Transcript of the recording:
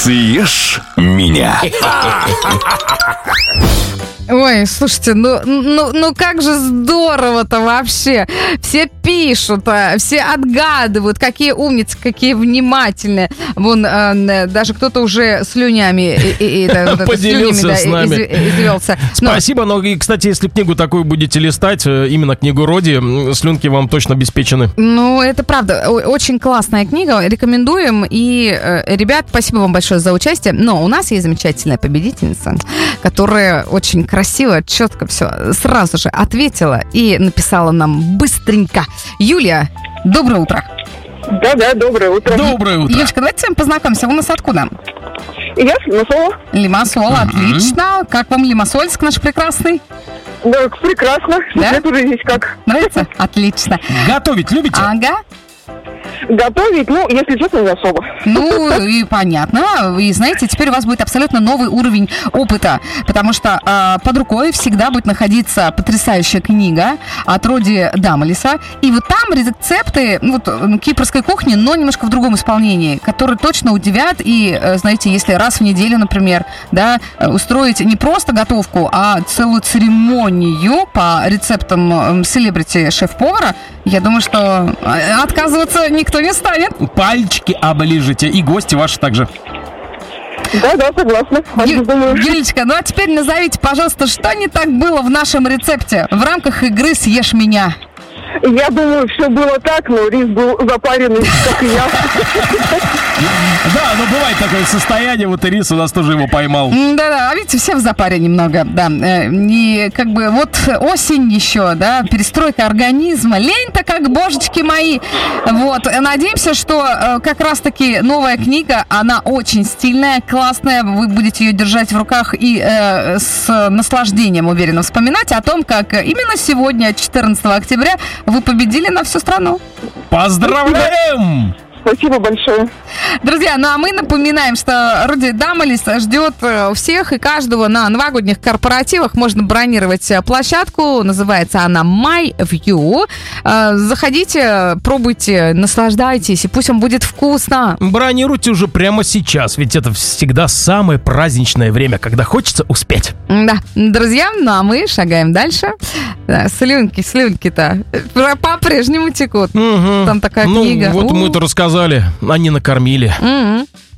Съешь меня. Ой, слушайте, ну как же здорово-то вообще. Все пишут, все отгадывают, какие умницы, какие внимательные. Вон, даже кто-то уже слюнями поделился с нами. извелся. Спасибо, но, и, кстати, если книгу такую будете листать, именно книгу Роди, слюнки вам точно обеспечены. Ну, это правда, очень классная книга, рекомендуем. И, ребят, спасибо вам большое за участие. Но у нас есть замечательная победительница, которая очень красиво, четко все сразу же ответила и написала нам быстренько. Юлия, доброе утро. Да, доброе утро. Доброе утро. Юлечка, давайте с вами познакомимся. Вы у нас откуда? Я с Лимассола. Лимассол, отлично. Как вам Лимассольск наш прекрасный? Да, прекрасно. Да? Я тоже здесь как. Нравится? Отлично. Готовить любите? Ага. Готовить, ну, если честно, не особо. Ну, и понятно. И знаете, теперь у вас будет абсолютно новый уровень опыта, потому что под рукой всегда будет находиться потрясающая книга от Роди Дамалиса. И вот там рецепты кипрской кухни, но немножко в другом исполнении, которые точно удивят. И, знаете, если раз в неделю, например, да, устроить не просто готовку, а целую церемонию по рецептам селебрити-шеф-повара, я думаю, что отказываться никто не станет. Пальчики оближите, и гости ваши также. Да, согласна. Юлечка, ну а теперь назовите, пожалуйста, что не так было в нашем рецепте в рамках игры «Съешь меня». Я думаю, все было так, но рис был запаренный, как и я. Да, но бывает такое состояние, вот и рис у нас тоже его поймал. Да, видите, все в запаре немного, да. И как бы вот осень еще, да, перестройка организма, лень-то как божечки мои. Вот, надеемся, что как раз-таки новая книга, она очень стильная, классная, вы будете ее держать в руках и с наслаждением, уверенно, вспоминать о том, как именно сегодня, 14 октября, вы победили на всю страну. Поздравляем! Спасибо большое. Друзья, ну а мы напоминаем, что Роди Дамалис ждет всех и каждого на новогодних корпоративах. Можно бронировать площадку, называется она My View. Заходите, пробуйте, наслаждайтесь, и пусть вам будет вкусно. Бронируйте уже прямо сейчас, ведь это всегда самое праздничное время, когда хочется успеть. Да, друзья, ну а мы шагаем дальше. Да, слюнки-то по-прежнему текут. Угу. Там такая книга. Ну, вот мы-то рассказали, они накормили. Угу.